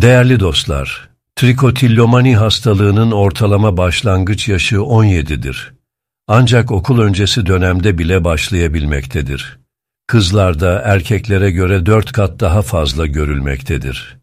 Değerli dostlar, trikotillomani hastalığının ortalama başlangıç yaşı 17'dir. Ancak okul öncesi dönemde bile başlayabilmektedir. Kızlarda erkeklere göre 4 kat daha fazla görülmektedir.